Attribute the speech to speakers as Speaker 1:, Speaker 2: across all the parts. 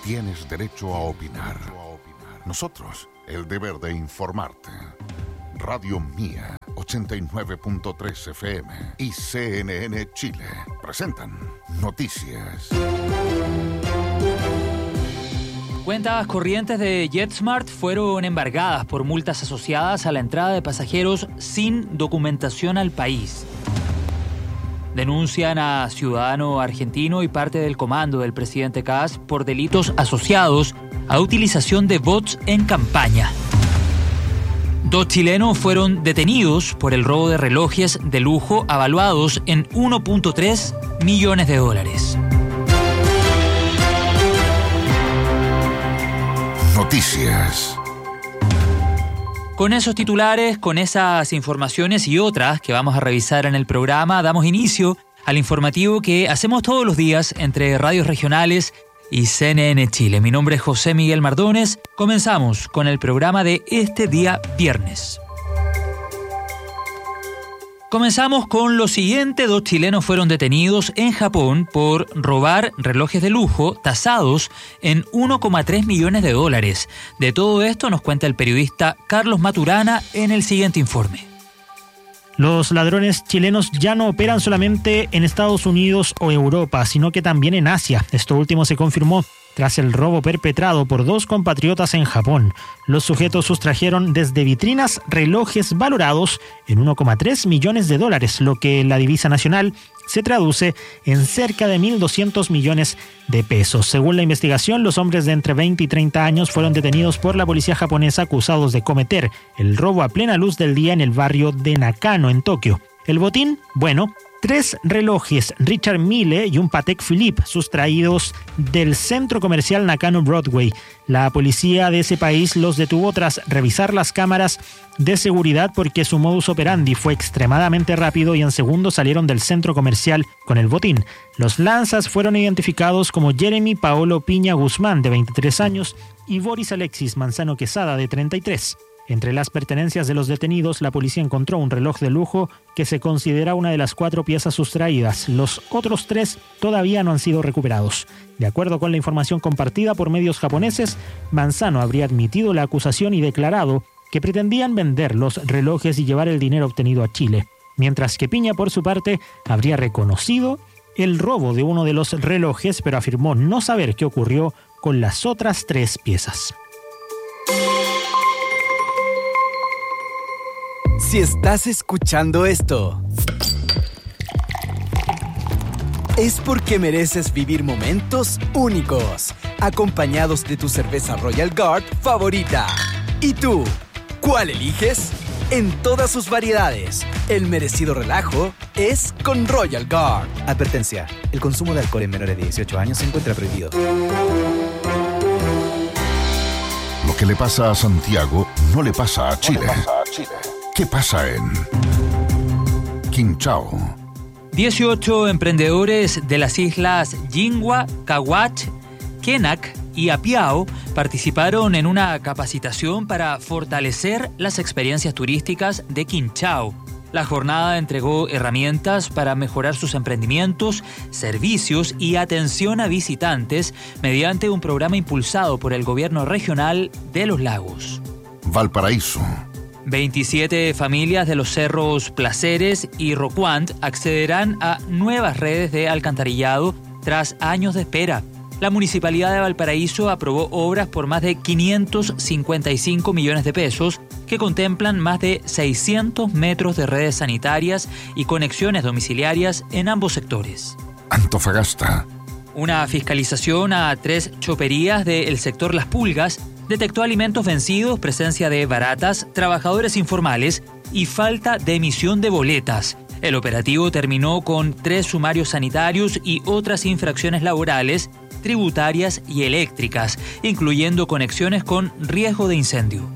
Speaker 1: tienes derecho a opinar. Nosotros, el deber de informarte. Radio Mía, 89.3 FM y CNN Chile presentan Noticias.
Speaker 2: Cuentas corrientes de JetSmart fueron embargadas por multas asociadas a la entrada de pasajeros sin documentación al país. Denuncian a ciudadano argentino y parte del comando del presidente Kast por delitos asociados a utilización de bots en campaña. 2 chilenos fueron detenidos por el robo de relojes de lujo avaluados en $1.3 millones.
Speaker 1: Noticias.
Speaker 2: Con esos titulares, con esas informaciones y otras que vamos a revisar en el programa, damos inicio al informativo que hacemos todos los días entre radios regionales y CNN Chile. Mi nombre es José Miguel Mardones. Comenzamos con el programa de este día viernes. Comenzamos con lo siguiente. 2 chilenos fueron detenidos en Japón por robar relojes de lujo tasados en $1.3 millones. De todo esto nos cuenta el periodista Carlos Maturana en el siguiente informe.
Speaker 3: Los ladrones chilenos ya no operan solamente en Estados Unidos o Europa, sino que también en Asia. Esto último se confirmó tras el robo perpetrado por 2 compatriotas en Japón. Los sujetos sustrajeron desde vitrinas relojes valorados en $1.3 millones, lo que en la divisa nacional se traduce en cerca de 1.200 millones de pesos. Según la investigación, los hombres de entre 20 y 30 años fueron detenidos por la policía japonesa acusados de cometer el robo a plena luz del día en el barrio de Nakano, en Tokio. El botín, 3 relojes Richard Mille y un Patek Philippe sustraídos del centro comercial Nakano Broadway. La policía de ese país los detuvo tras revisar las cámaras de seguridad porque su modus operandi fue extremadamente rápido y en segundos salieron del centro comercial con el botín. Los lanzas fueron identificados como Jeremy Paolo Piña Guzmán, de 23 años, y Boris Alexis Manzano Quesada, de 33. Entre las pertenencias de los detenidos, la policía encontró un reloj de lujo que se considera una de las 4 piezas sustraídas. Los otros 3 todavía no han sido recuperados. De acuerdo con la información compartida por medios japoneses, Manzano habría admitido la acusación y declarado que pretendían vender los relojes y llevar el dinero obtenido a Chile, mientras que Piña, por su parte, habría reconocido el robo de uno de los relojes, pero afirmó no saber qué ocurrió con las otras 3 piezas.
Speaker 4: Si estás escuchando esto, es porque mereces vivir momentos únicos, acompañados de tu cerveza Royal Guard favorita. ¿Y tú? ¿Cuál eliges? En todas sus variedades, el merecido relajo es con Royal Guard.
Speaker 5: Advertencia: el consumo de alcohol en menores de 18 años se encuentra prohibido.
Speaker 1: Lo que le pasa a Santiago no le pasa a Chile. ¿Qué pasa en Quinchao?
Speaker 2: 18 emprendedores de las islas Yingua, Cahuach, Quenac y Apiao participaron en una capacitación para fortalecer las experiencias turísticas de Quinchao. La jornada entregó herramientas para mejorar sus emprendimientos, servicios y atención a visitantes mediante un programa impulsado por el gobierno regional de Los Lagos.
Speaker 1: Valparaíso.
Speaker 2: 27 familias de los cerros Placeres y Rocuant accederán a nuevas redes de alcantarillado tras años de espera. La Municipalidad de Valparaíso aprobó obras por más de 555 millones de pesos que contemplan más de 600 metros de redes sanitarias y conexiones domiciliarias en ambos sectores.
Speaker 1: Antofagasta.
Speaker 2: Una fiscalización a 3 choperías del sector Las Pulgas detectó alimentos vencidos, presencia de baratas, trabajadores informales y falta de emisión de boletas. El operativo terminó con 3 sumarios sanitarios y otras infracciones laborales, tributarias y eléctricas, incluyendo conexiones con riesgo de incendio.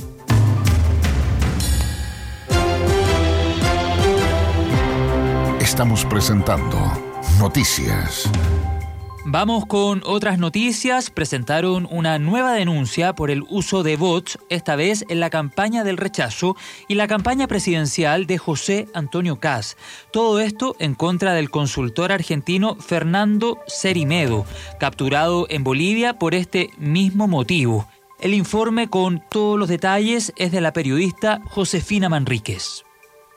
Speaker 1: Estamos presentando Noticias.
Speaker 2: Vamos con otras noticias. Presentaron una nueva denuncia por el uso de bots, esta vez en la campaña del rechazo y la campaña presidencial de José Antonio Kast. Todo esto en contra del consultor argentino Fernando Cerimedo, capturado en Bolivia por este mismo motivo. El informe con todos los detalles es de la periodista Josefina Manríquez.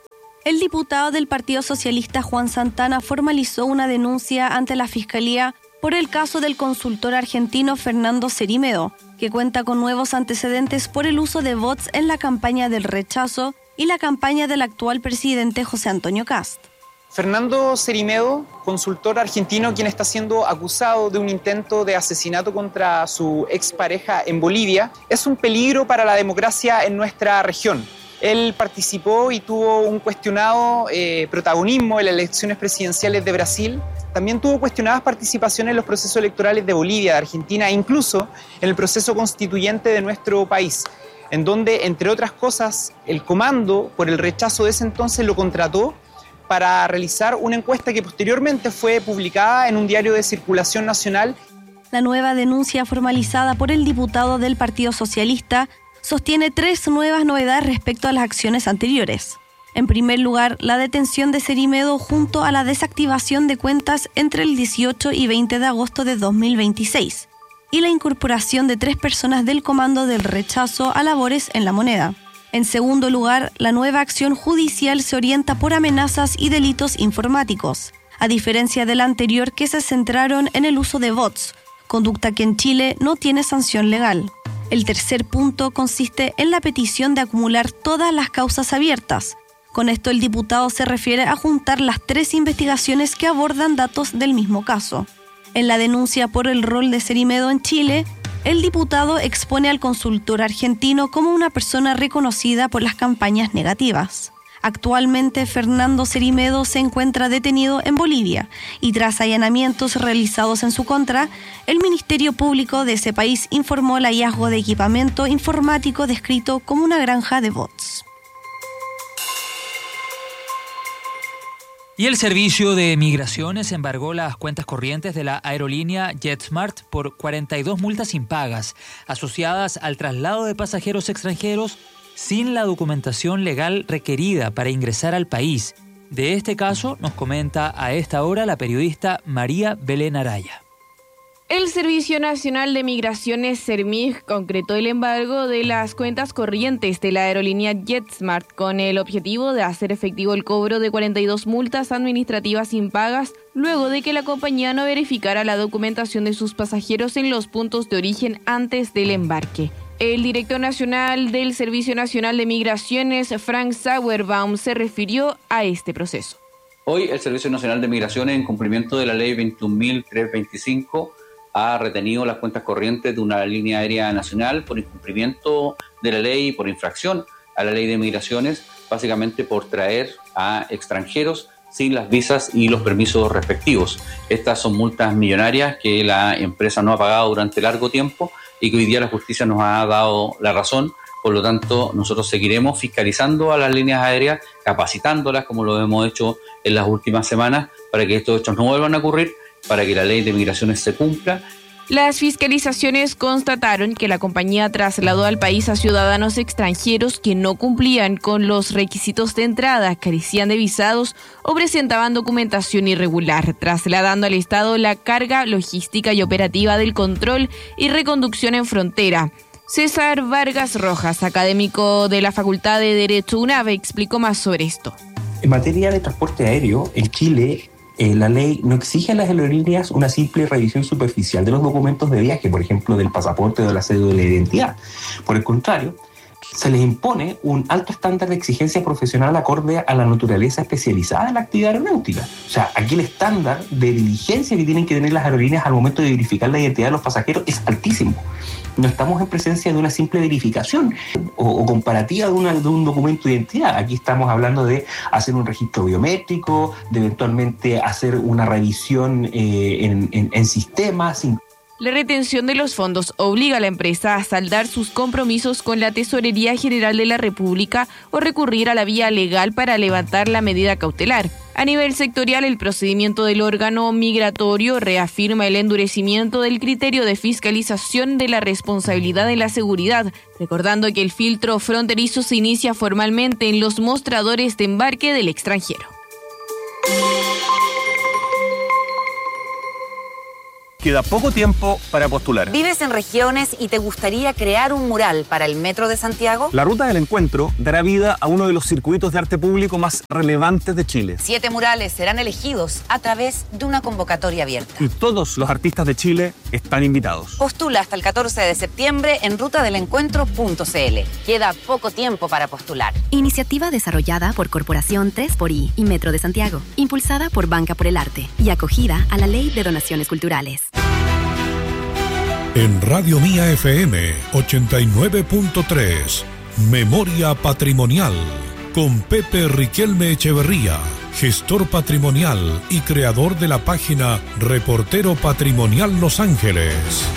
Speaker 6: El diputado del Partido Socialista Juan Santana formalizó una denuncia ante la Fiscalía por el caso del consultor argentino Fernando Cerimedo, que cuenta con nuevos antecedentes por el uso de bots en la campaña del rechazo y la campaña del actual presidente José Antonio Kast.
Speaker 7: Fernando Cerimedo, consultor argentino, quien está siendo acusado de un intento de asesinato contra su expareja en Bolivia, es un peligro para la democracia en nuestra región. Él participó y tuvo un cuestionado protagonismo en las elecciones presidenciales de Brasil. También tuvo cuestionadas participaciones en los procesos electorales de Bolivia, de Argentina e incluso en el proceso constituyente de nuestro país, en donde, entre otras cosas, el comando por el rechazo de ese entonces lo contrató para realizar una encuesta que posteriormente fue publicada en un diario de circulación nacional.
Speaker 6: La nueva denuncia formalizada por el diputado del Partido Socialista sostiene 3 nuevas novedades respecto a las acciones anteriores. En primer lugar, la detención de Cerimedo junto a la desactivación de cuentas entre el 18 y 20 de agosto de 2026 y la incorporación de 3 personas del Comando del Rechazo a labores en La Moneda. En segundo lugar, la nueva acción judicial se orienta por amenazas y delitos informáticos, a diferencia de la anterior que se centraron en el uso de bots, conducta que en Chile no tiene sanción legal. El tercer punto consiste en la petición de acumular todas las causas abiertas. Con esto el diputado se refiere a juntar las 3 investigaciones que abordan datos del mismo caso. En la denuncia por el rol de Cerimedo en Chile, el diputado expone al consultor argentino como una persona reconocida por las campañas negativas. Actualmente, Fernando Cerimedo se encuentra detenido en Bolivia y tras allanamientos realizados en su contra, el Ministerio Público de ese país informó el hallazgo de equipamiento informático descrito como una granja de bots.
Speaker 2: Y el Servicio de Migraciones embargó las cuentas corrientes de la aerolínea JetSmart por 42 multas impagas asociadas al traslado de pasajeros extranjeros sin la documentación legal requerida para ingresar al país. De este caso nos comenta a esta hora la periodista María Belén Araya.
Speaker 8: El Servicio Nacional de Migraciones, SERMIG, concretó el embargo de las cuentas corrientes de la aerolínea JetSmart con el objetivo de hacer efectivo el cobro de 42 multas administrativas impagas luego de que la compañía no verificara la documentación de sus pasajeros en los puntos de origen antes del embarque. El director nacional del Servicio Nacional de Migraciones, Frank Sauerbaum, se refirió a este proceso.
Speaker 9: Hoy el Servicio Nacional de Migraciones, en cumplimiento de la Ley 21.325, ha retenido las cuentas corrientes de una línea aérea nacional por incumplimiento de la ley y por infracción a la ley de migraciones, básicamente por traer a extranjeros sin las visas y los permisos respectivos. Estas son multas millonarias que la empresa no ha pagado durante largo tiempo y que hoy día la justicia nos ha dado la razón. Por lo tanto, nosotros seguiremos fiscalizando a las líneas aéreas, capacitándolas como lo hemos hecho en las últimas semanas para que estos hechos no vuelvan a ocurrir, para que la ley de migraciones se cumpla.
Speaker 8: Las fiscalizaciones constataron que la compañía trasladó al país a ciudadanos extranjeros que no cumplían con los requisitos de entrada, carecían de visados o presentaban documentación irregular, trasladando al Estado la carga logística y operativa del control y reconducción en frontera. César Vargas Rojas, académico de la Facultad de Derecho UNAV, explicó más sobre esto.
Speaker 10: En materia de transporte aéreo, en Chile, la ley no exige a las aerolíneas una simple revisión superficial de los documentos de viaje, por ejemplo, del pasaporte o de la cédula de identidad. Por el contrario, se les impone un alto estándar de exigencia profesional acorde a la naturaleza especializada de la actividad aeronáutica. O sea, aquí el estándar de diligencia que tienen que tener las aerolíneas al momento de verificar la identidad de los pasajeros es altísimo. No estamos en presencia de una simple verificación o comparativa de un documento de identidad. Aquí estamos hablando de hacer un registro biométrico, de eventualmente hacer una revisión en sistemas.
Speaker 8: La retención de los fondos obliga a la empresa a saldar sus compromisos con la Tesorería General de la República o recurrir a la vía legal para levantar la medida cautelar. A nivel sectorial, el procedimiento del órgano migratorio reafirma el endurecimiento del criterio de fiscalización de la responsabilidad de la seguridad, recordando que el filtro fronterizo se inicia formalmente en los mostradores de embarque del extranjero.
Speaker 11: Queda poco tiempo para postular.
Speaker 12: ¿Vives en regiones y te gustaría crear un mural para el Metro de Santiago?
Speaker 11: La Ruta del Encuentro dará vida a uno de los circuitos de arte público más relevantes de Chile.
Speaker 12: 7 murales serán elegidos a través de una convocatoria abierta.
Speaker 11: Y todos los artistas de Chile están invitados.
Speaker 12: Postula hasta el 14 de septiembre en rutadelencuentro.cl. Queda poco tiempo para postular.
Speaker 13: Iniciativa desarrollada por Corporación 3xI y Metro de Santiago, impulsada por Banca por el Arte y acogida a la Ley de Donaciones Culturales.
Speaker 14: En Radio Mía FM 89.3, Memoria Patrimonial, con Pepe Riquelme Echeverría, gestor patrimonial y creador de la página Reportero Patrimonial Los Ángeles.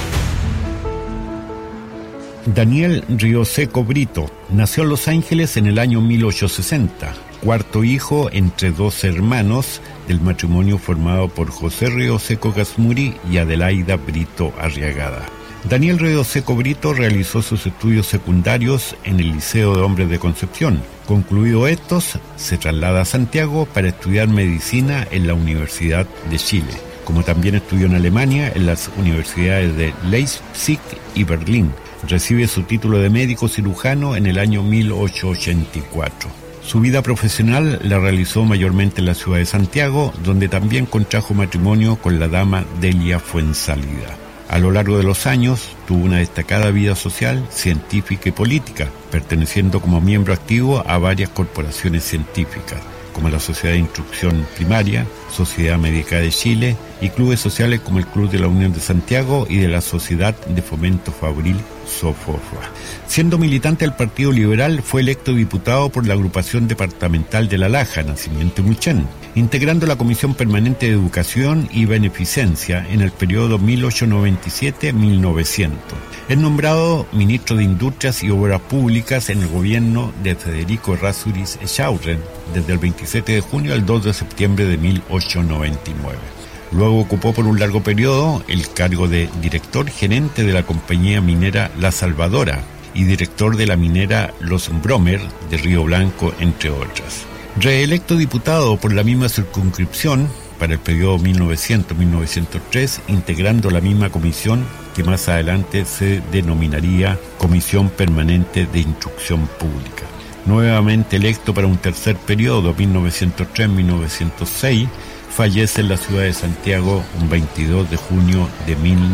Speaker 15: Daniel Rioseco Brito nació en Los Ángeles en el año 1860, cuarto hijo entre 2 hermanos del matrimonio formado por José Rioseco Gasmuri y Adelaida Brito Arriagada. Daniel Rioseco Brito realizó sus estudios secundarios en el Liceo de Hombres de Concepción. Concluido estos, se traslada a Santiago para estudiar medicina en la Universidad de Chile, como también estudió en Alemania en las universidades de Leipzig y Berlín. Recibe su título de médico cirujano en el año 1884. Su vida profesional la realizó mayormente en la ciudad de Santiago, donde también contrajo matrimonio con la dama Delia Fuenzalida. A lo largo de los años tuvo una destacada vida social, científica y política, perteneciendo como miembro activo a varias corporaciones científicas, como la Sociedad de Instrucción Primaria, Sociedad Médica de Chile y clubes sociales como el Club de la Unión de Santiago y de la Sociedad de Fomento Fabril Soforra. Siendo militante del Partido Liberal, fue electo diputado por la agrupación departamental de La Laja, Nacimiento y Mulchen, integrando la Comisión Permanente de Educación y Beneficencia en el periodo 1897-1900. Es nombrado ministro de Industrias y Obras Públicas en el gobierno de Federico Errázuriz Echaurren desde el 27 de junio al 2 de septiembre de 1899. Luego ocupó por un largo periodo el cargo de director gerente de la compañía minera La Salvadora y director de la minera Los Bromer de Río Blanco, entre otras. Reelecto diputado por la misma circunscripción para el periodo 1900-1903, integrando la misma comisión que más adelante se denominaría Comisión Permanente de Instrucción Pública. Nuevamente electo para un tercer periodo, 1903-1906, fallece en la ciudad de Santiago un 22 de junio de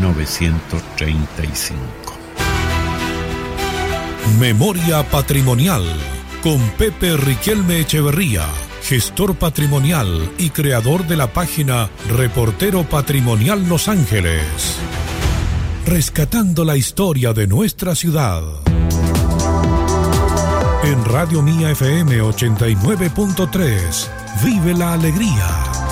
Speaker 15: 1935.
Speaker 14: Memoria Patrimonial, con Pepe Riquelme Echeverría, gestor patrimonial y creador de la página Reportero Patrimonial Los Ángeles. Rescatando la historia de nuestra ciudad. En Radio Mía FM 89.3, vive la alegría.